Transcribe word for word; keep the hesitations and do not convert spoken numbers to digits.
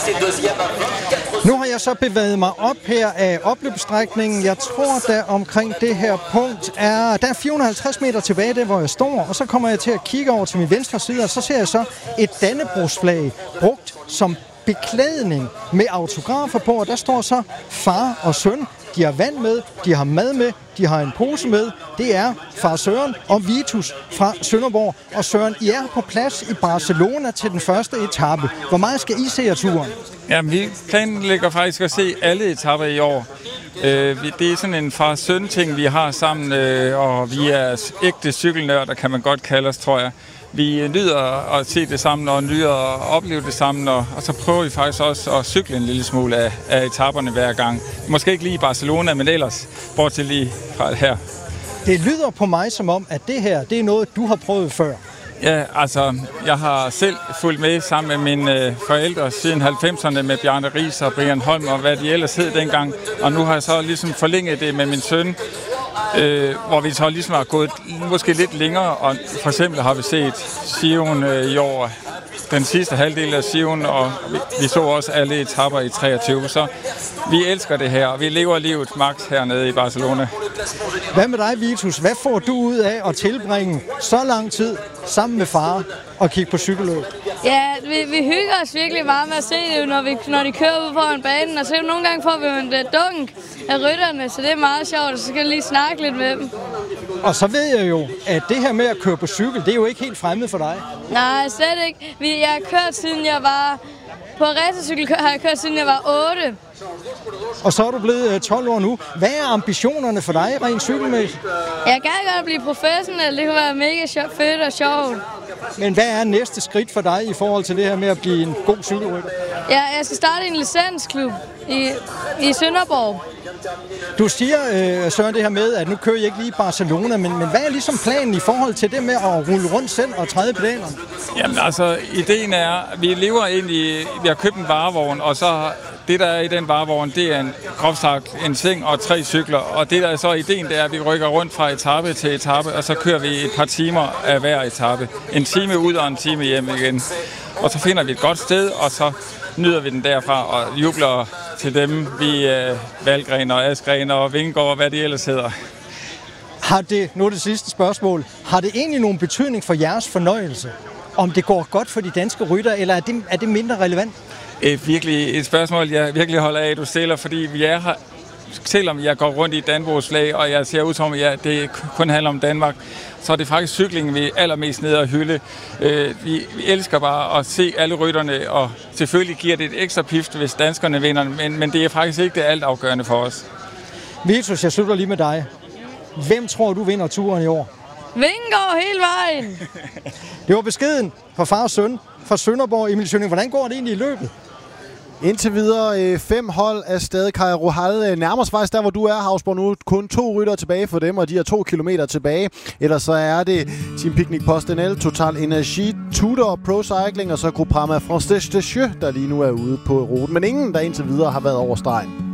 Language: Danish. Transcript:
Nu har jeg så bevæget mig op her af opløbsstrækningen. Jeg tror, der omkring det her punkt er... Der er fire hundrede og halvtreds meter tilbage, der hvor jeg står. Og så kommer jeg til at kigge over til min venstre side, og så ser jeg så et dannebrogsflag brugt som beklædning med autografer på. Og der står så far og søn. De har vand med, de har mad med, de har en pose med. Det er far Søren og Vitus fra Sønderborg. Og Søren, I er på plads i Barcelona til den første etape. Hvor meget skal I se af turen? Jamen, vi planlægger faktisk at se alle etapper i år. Øh, det er sådan en far-søn-ting, vi har sammen, øh, og vi er ægte cykelnørder, kan man godt kalde os, tror jeg. Vi nyder at se det sammen og nyder at opleve det sammen, og, og så prøver vi faktisk også at cykle en lille smule af, af etaperne hver gang. Måske ikke lige i Barcelona, men ellers bortset lige fra her. Det lyder på mig som om, at det her det er noget, du har prøvet før. Ja, altså, jeg har selv fulgt med sammen med mine øh, forældre siden halvfemserne med Bjarne Riis og Brian Holm og hvad de ellers hed dengang. Og nu har jeg så ligesom forlænget det med min søn, øh, hvor vi så ligesom har gået måske lidt længere. Og for eksempel har vi set Sion øh, i år, den sidste halvdel af Sion, og vi, vi så også alle etapper i treogtyve. Så vi elsker det her, og vi lever livet max hernede i Barcelona. Hvad med dig, Vitus? Hvad får du ud af at tilbringe så lang tid sammen med far og kigge på cykelløb? Ja, vi, vi hygger os virkelig meget med at se det, når, vi, når de kører ud foran banen. Og så nogle gange får vi jo en dunk af rytterne, så det er meget sjovt, og så skal vi lige snakke lidt med dem. Og så ved jeg jo, at det her med at køre på cykel, det er jo ikke helt fremmed for dig. Nej, slet ikke. Jeg har kørt siden jeg var... På racercykel har jeg kørt siden jeg var otte. Og så er du blevet tolv år nu. Hvad er ambitionerne for dig rent cykelmæssigt? Jeg kan godt blive professionel. Det kunne være mega fedt og sjovt. Men hvad er næste skridt for dig i forhold til det her med at blive en god cykelrytter? Ja, jeg skal starte en licensklub i, i Sønderborg. Du siger, øh, Søren, det her med, at nu kører jeg ikke lige i Barcelona, men, men hvad er ligesom planen i forhold til det med at rulle rundt selv og træde pedalerne? Jamen altså, ideen er, at vi lever ind i, vi har købt en varevogn, og så det, der er i den varevogn, det er en groft sagt en seng og tre cykler. Og det, der er så ideen, det er, at vi rykker rundt fra etape til etape, og så kører vi et par timer af hver etape. En time ud og en time hjem igen. Og så finder vi et godt sted, og så nyder vi den derfra og jubler til dem, vi øh, Valgren og Askren og Vingegaard og hvad de ellers hedder. Har det, nu er det sidste spørgsmål, har det egentlig nogen betydning for jeres fornøjelse, om det går godt for de danske rytter, eller er det, er det mindre relevant? Et, virkelig, et spørgsmål, jeg virkelig holder af, du stiller, fordi vi er her, selvom jeg går rundt i Dannebrogs flag, og jeg ser ud som, at jeg, det kun handler om Danmark, så er det faktisk cyklingen, vi er allermest nede og hylde. Øh, vi, vi elsker bare at se alle rytterne, og selvfølgelig giver det et ekstra pift, hvis danskerne vinder, men, men det er faktisk ikke det altafgørende for os. Vitus, jeg slutter lige med dig. Hvem tror du vinder turen i år? Vingegaard hele vejen! Det var beskeden fra far og søn fra Sønderborg. Emil Schønning, hvordan går det egentlig i løbet? Indtil videre fem hold af sted. Kaja Rohal nærmer sig faktisk der, hvor du er, Hausborg. Nu kun to rytter tilbage for dem, og de har to kilometer tilbage. Ellers så er det Team Picnic PostNL, Total Energi, Tudor Pro Cycling og så Groupama France Deschaux, der lige nu er ude på ruten. Men ingen, der indtil videre har været over stregen.